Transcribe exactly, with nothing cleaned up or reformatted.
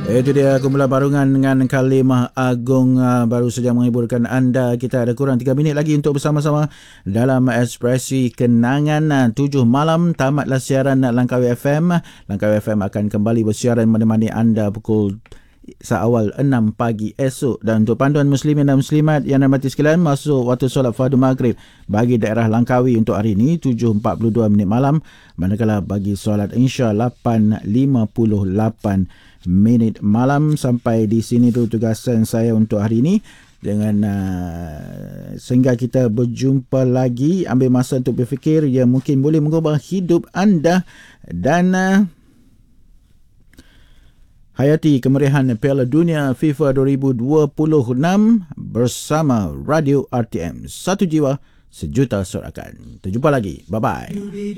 Itu dia kumpulan barengan dengan kalimah agung uh, baru saja menghiburkan anda. Kita ada kurang tiga minit lagi untuk bersama-sama dalam Ekspresi Kenangan. uh, tujuh malam tamatlah siaran Langkawi F M. Langkawi F M akan kembali bersiaran menemani anda pukul seawal enam pagi esok. Dan untuk panduan muslimin dan muslimat yang dirahmati sekalian, masuk waktu solat fardu maghrib bagi daerah Langkawi untuk hari ini tujuh empat puluh dua minit malam, manakala bagi solat Isya lapan lima puluh lapan minit malam. Sampai di sini tu tugasan saya untuk hari ini. Dengan uh, sehingga kita berjumpa lagi, ambil masa untuk berfikir yang mungkin boleh mengubah hidup anda dan uh, hayati kemeriahan Piala Dunia FIFA dua ribu dua puluh enam bersama Radio R T M. Satu jiwa, sejuta sorakan. Terjumpa lagi. Bye-bye.